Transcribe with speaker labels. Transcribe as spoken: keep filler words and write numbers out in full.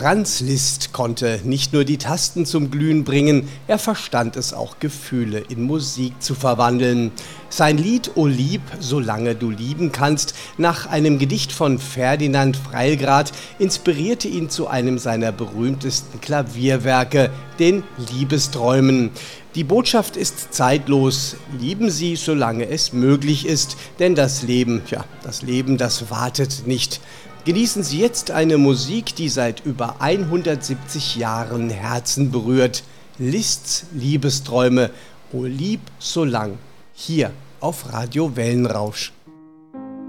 Speaker 1: Franz Liszt konnte nicht nur die Tasten zum Glühen bringen, er verstand es auch, Gefühle in Musik zu verwandeln. Sein Lied O Lieb, solange du lieben kannst, nach einem Gedicht von Ferdinand Freilgrath, inspirierte ihn zu einem seiner berühmtesten Klavierwerke, den Liebesträumen. Die Botschaft ist zeitlos: Lieben Sie, solange es möglich ist, denn das Leben, ja, das Leben, das wartet nicht. Genießen Sie jetzt eine Musik, die seit über hundertsiebzig Jahren Herzen berührt. Liszt's Liebesträume, O lieb so lang, hier auf Radio Wellenrausch.